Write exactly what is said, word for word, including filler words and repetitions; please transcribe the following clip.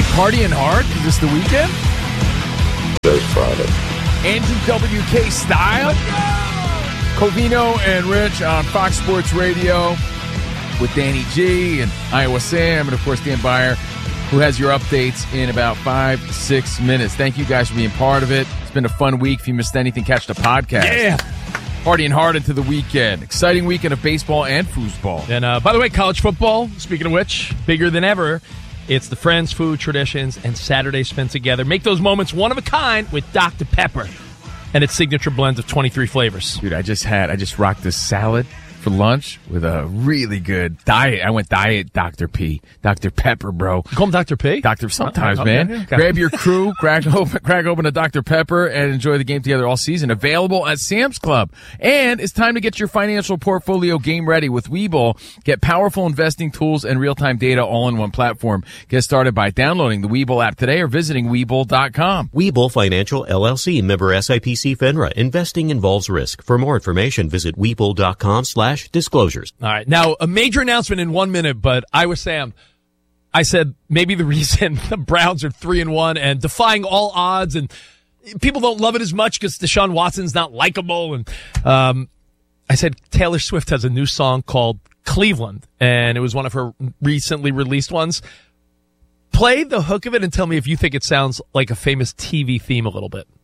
partying hard? Is this the weekend? Today's Friday. Andrew W K style. Covino and Rich on Fox Sports Radio with Danny G and Iowa Sam, and of course Dan Byer, who has your updates in about five, six minutes. Thank you guys for being part of it. It's been a fun week. If you missed anything, catch the podcast. Yeah. Partying hard into the weekend. Exciting weekend of baseball and foosball. And uh, by the way, college football, speaking of which, bigger than ever. It's the Friends, Food, Traditions, and Saturday spent together. Make those moments one of a kind with Doctor Pepper and its signature blend of twenty-three flavors. Dude, I just had, I just rocked this salad for lunch with a really good diet. I went diet Doctor P. Doctor Pepper, bro. You call him Doctor P? Doctor sometimes, oh, man. okay, okay. Grab your crew, crack open, crack open a Doctor Pepper, and enjoy the game together all season. Available at Sam's Club. And it's time to get your financial portfolio game ready with Webull. Get powerful investing tools and real-time data all in one platform. Get started by downloading the Webull app today or visiting Webull dot com. Webull Financial, L L C, member S I P C FINRA. Investing involves risk. For more information, visit Webull dot com slash disclosures. All right. Now, a major announcement in one minute, but Iowa Sam, I said maybe the reason the Browns are three and one and defying all odds, and people don't love it as much because Deshaun Watson's not likable. And um, I said Taylor Swift has a new song called Cleveland, and it was one of her recently released ones. Play the hook of it and tell me if you think it sounds like a famous T V theme a little bit.